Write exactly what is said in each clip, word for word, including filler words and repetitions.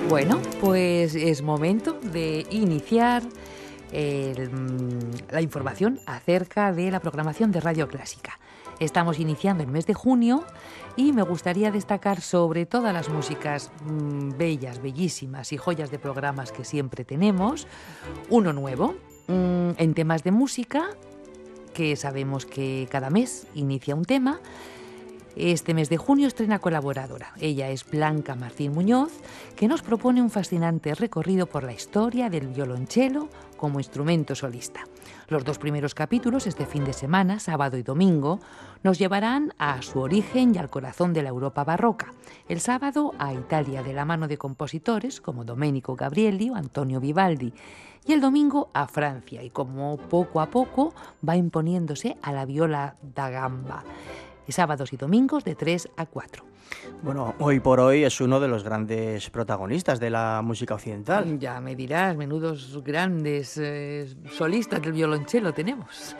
Bueno, pues es momento de iniciar el, la información acerca de la programación de Radio Clásica. Estamos iniciando el mes de junio y me gustaría destacar sobre todas las músicas mmm, bellas, bellísimas y joyas de programas que siempre tenemos, uno nuevo mmm, en temas de música, que sabemos que cada mes inicia un tema. Este mes de junio estrena colaboradora. Ella es Blanca Martín Muñoz, que nos propone un fascinante recorrido por la historia del violonchelo como instrumento solista. Los dos primeros capítulos, este fin de semana, sábado y domingo, nos llevarán a su origen y al corazón de la Europa barroca. El sábado a Italia de la mano de compositores como Domenico Gabrieli o Antonio Vivaldi. Y el domingo a Francia, y como poco a poco va imponiéndose a la viola da gamba. Sábados y domingos de tres a cuatro. Bueno, hoy por hoy es uno de los grandes protagonistas de la música occidental. Ya me dirás, menudos grandes eh, solistas del violonchelo tenemos.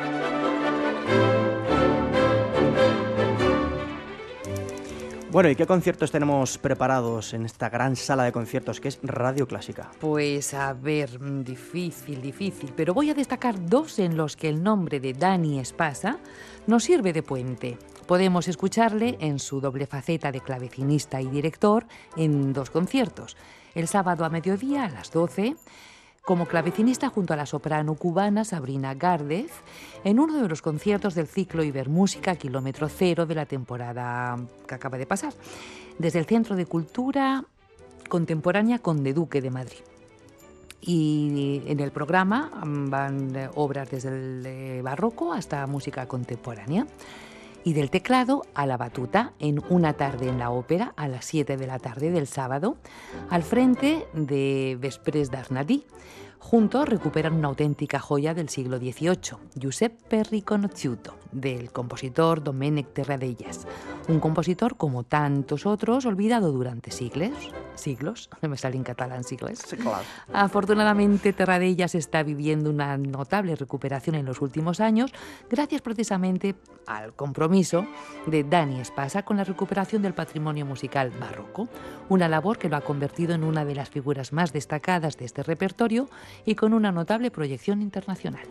Bueno, ¿y qué conciertos tenemos preparados en esta gran sala de conciertos que es Radio Clásica? Pues a ver, difícil, difícil, pero voy a destacar dos en los que el nombre de Dani Espasa nos sirve de puente. Podemos escucharle en su doble faceta de clavecinista y director en dos conciertos. El sábado a mediodía a las doce, como clavecinista junto a la soprano cubana Sabrina Gárdez, en uno de los conciertos del ciclo Ibermúsica Kilómetro Cero de la temporada que acaba de pasar, desde el Centro de Cultura Contemporánea Conde Duque de Madrid. Y en el programa van obras desde el barroco hasta música contemporánea. Y del teclado a la batuta en Una tarde en la ópera a las siete de la tarde del sábado, al frente de Vespres d'Arnadí. Juntos recuperan una auténtica joya del siglo dieciocho, Giuseppe Riconosciuto, del compositor Domènec Terradellas. Un compositor, como tantos otros, olvidado durante siglos. Siglos, me sale en catalán siglos. Sí, claro. Afortunadamente, Terradellas está viviendo una notable recuperación en los últimos años, gracias precisamente al compromiso de Dani Espasa con la recuperación del patrimonio musical barroco, una labor que lo ha convertido en una de las figuras más destacadas de este repertorio y con una notable proyección internacional.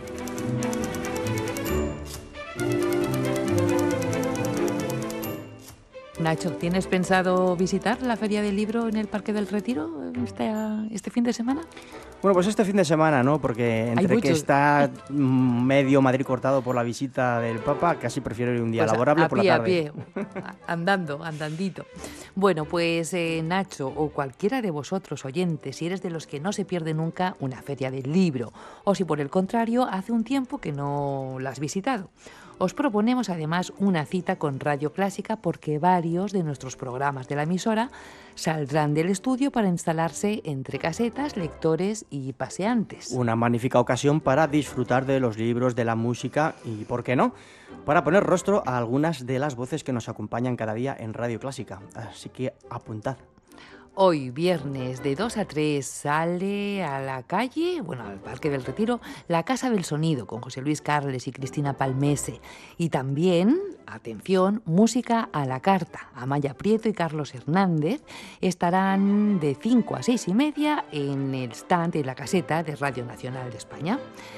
Nacho, ¿tienes pensado visitar la Feria del Libro en el Parque del Retiro este, este fin de semana? Bueno, pues este fin de semana, ¿no? Porque entre que está medio Madrid cortado por la visita del Papa, casi prefiero ir un día pues laborable a, a por pie, la tarde. A pie, andando, andandito. Bueno, pues eh, Nacho o cualquiera de vosotros oyentes, si eres de los que no se pierde nunca una Feria del Libro, o si por el contrario hace un tiempo que no la has visitado, os proponemos además una cita con Radio Clásica porque varios de nuestros programas de la emisora saldrán del estudio para instalarse entre casetas, lectores y paseantes. Una magnífica ocasión para disfrutar de los libros, de la música y, ¿por qué no?, para poner rostro a algunas de las voces que nos acompañan cada día en Radio Clásica. Así que apuntad. Hoy, viernes, de dos a tres, sale a la calle, bueno, al Parque del Retiro, La Casa del Sonido, con José Luis Carles y Cristina Palmese. Y también, atención, música a la carta. Amaya Prieto y Carlos Hernández estarán de cinco a seis y media en el stand de la caseta de Radio Nacional de España.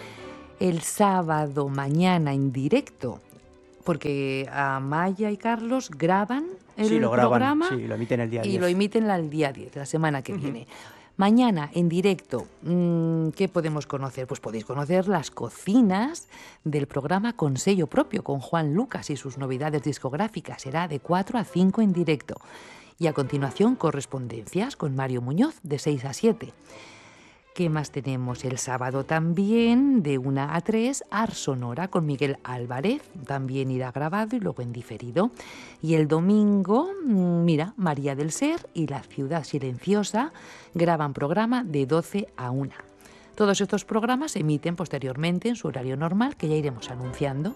El sábado mañana en directo, porque Amaya y Carlos graban el sí, lo graban, programa sí, lo emiten el día diez. Y lo emiten el día diez, la semana que uh-huh. viene. Mañana, en directo, mmm, ¿qué podemos conocer? Pues podéis conocer las cocinas del programa Con Sello Propio, con Juan Lucas y sus novedades discográficas. Será de cuatro a cinco en directo. Y a continuación, correspondencias con Mario Muñoz, de seis a siete. ¿Qué más tenemos? El sábado también, de una a tres, Ars Sonora con Miguel Álvarez, también irá grabado y luego en diferido. Y el domingo, mira, María del Ser y La Ciudad Silenciosa graban programa de doce a una. Todos estos programas se emiten posteriormente en su horario normal, que ya iremos anunciando.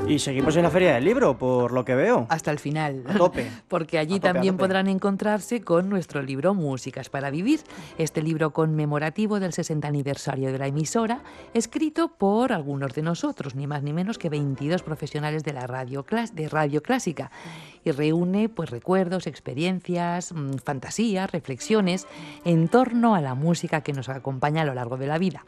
Y seguimos en la Feria del Libro, por lo que veo. Hasta el final. A tope. Porque allí A tope, también a tope. podrán encontrarse con nuestro libro Músicas para Vivir, este libro conmemorativo del sesenta aniversario de la emisora, escrito por algunos de nosotros, ni más ni menos que veintidós profesionales de la radio, clas- de radio clásica, y reúne pues recuerdos, experiencias, mmm, fantasías, reflexiones en torno a la música que nos acompaña a lo largo de la vida.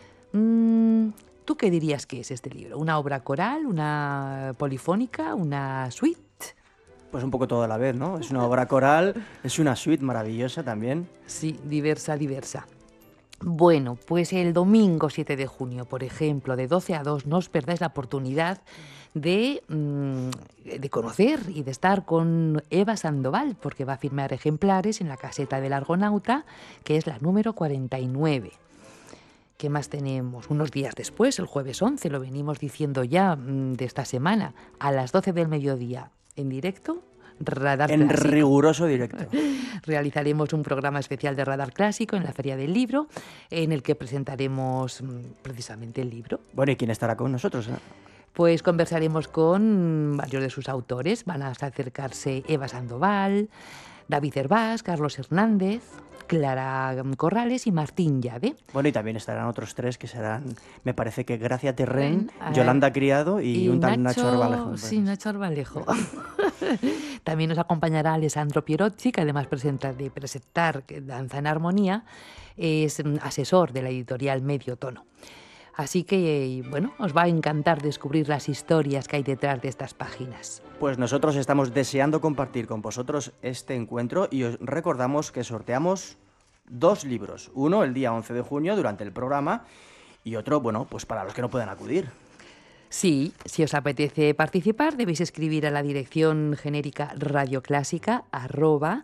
Mm, ¿Tú qué dirías que es este libro? ¿Una obra coral, una polifónica, una suite? Pues un poco todo a la vez, ¿no? Es una obra coral, es una suite maravillosa también. Sí, diversa, diversa. Bueno, pues el domingo siete de junio, por ejemplo, de doce a dos, no os perdáis la oportunidad de, mmm, de conocer y de estar con Eva Sandoval, porque va a firmar ejemplares en la caseta del Argonauta, que es la número cuarenta y nueve. ¿Qué más tenemos? Unos días después, el jueves once, lo venimos diciendo ya mmm, de esta semana, a las doce del mediodía, en directo, Radar En Clásico. riguroso directo. Realizaremos un programa especial de Radar Clásico en la Feria del Libro, en el que presentaremos mmm, precisamente el libro. Bueno, ¿y quién estará con nosotros? eh? Pues conversaremos con varios de sus autores. Van a acercarse Eva Sandoval, David Hervás, Carlos Hernández, Clara Corrales y Martín Llave. Bueno, y también estarán otros tres que serán, me parece que Gracia Terren, Eh, Yolanda Criado y, y un tal Nacho Arbalejo. Sí, Nacho Arbalejo. También nos acompañará Alessandro Pierozzi, que además presenta, de presentar Danza en Armonía, es asesor de la editorial Medio Tono. Así que, bueno, os va a encantar descubrir las historias que hay detrás de estas páginas. Pues nosotros estamos deseando compartir con vosotros este encuentro y os recordamos que sorteamos dos libros. Uno el día once de junio durante el programa y otro, bueno, pues para los que no puedan acudir. Sí, si os apetece participar, debéis escribir a la dirección genérica radioclásica arroba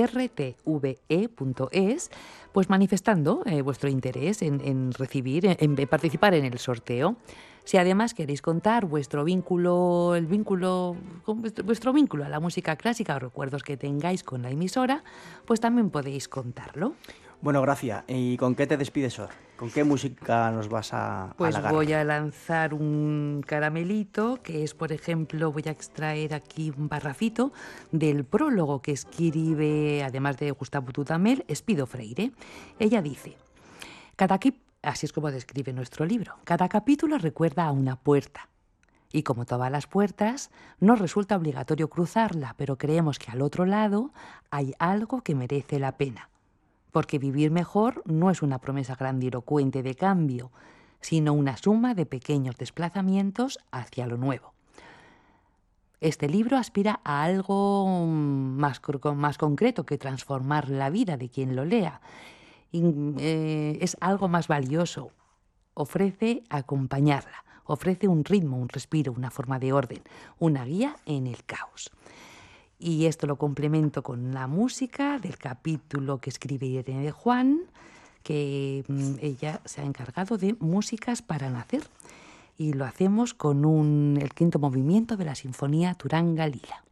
rtve.es, pues manifestando eh, vuestro interés en, en recibir, en, en participar en el sorteo. Si además queréis contar vuestro vínculo, el vínculo, vuestro, vuestro vínculo a la música clásica o recuerdos que tengáis con la emisora, pues también podéis contarlo. Bueno, Gracia, ¿y con qué te despides hoy? ¿Con qué música nos vas a Pues halagar? voy a lanzar un caramelito, que es, por ejemplo, voy a extraer aquí un parrafito del prólogo que escribe, además de Gustavo Dudamel, Espido Freire. Ella dice, cada qui- así es como describe nuestro libro, cada capítulo recuerda a una puerta. Y como todas las puertas, no resulta obligatorio cruzarla, pero creemos que al otro lado hay algo que merece la pena. Porque vivir mejor no es una promesa grandilocuente de cambio, sino una suma de pequeños desplazamientos hacia lo nuevo. Este libro aspira a algo más, más concreto que transformar la vida de quien lo lea. Y, eh, es algo más valioso. Ofrece acompañarla, ofrece un ritmo, un respiro, una forma de orden, una guía en el caos. Y esto lo complemento con la música del capítulo que escribe Irene de Juan, que mmm, ella se ha encargado de músicas para nacer. Y lo hacemos con un, el quinto movimiento de la Sinfonía Turanga Lila.